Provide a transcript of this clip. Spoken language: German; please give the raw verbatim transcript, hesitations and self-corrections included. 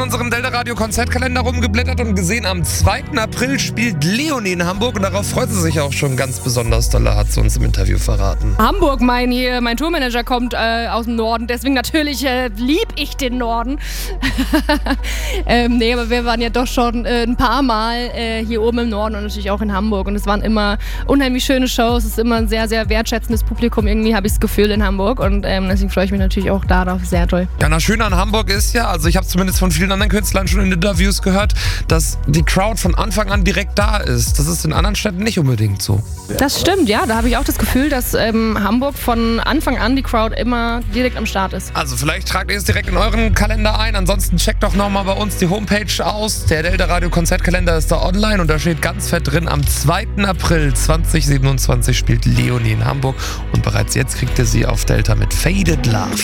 in unserem Delta Radio Konzertkalender rumgeblättert und gesehen, am zweiten April spielt Leonie in Hamburg und darauf freut sie sich auch schon ganz besonders doll, hat sie uns im Interview verraten. Hamburg, mein hier, mein Tourmanager kommt äh, aus dem Norden, deswegen natürlich äh, lieb ich den Norden. ähm, nee, aber wir waren ja doch schon äh, ein paar Mal äh, hier oben im Norden und natürlich auch in Hamburg und es waren immer unheimlich schöne Shows, es ist immer ein sehr, sehr wertschätzendes Publikum, irgendwie habe ich das Gefühl in Hamburg und ähm, deswegen freue ich mich natürlich auch darauf, sehr toll. Ja, das Schöne an Hamburg ist ja, also ich habe zumindest von vielen anderen Künstlern schon in Interviews gehört, dass die Crowd von Anfang an direkt da ist. Das ist in anderen Städten nicht unbedingt so. Das stimmt, ja, da habe ich auch das Gefühl, dass ähm, Hamburg von Anfang an die Crowd immer direkt am Start ist. Also vielleicht tragt ihr es direkt in euren Kalender ein, ansonsten checkt doch nochmal bei uns die Homepage aus. Der Delta Radio Konzertkalender ist da online und da steht ganz fett drin, am zweiten April zweitausendsiebenundzwanzig spielt Leonie in Hamburg und bereits jetzt kriegt ihr sie auf Delta mit Faded Love.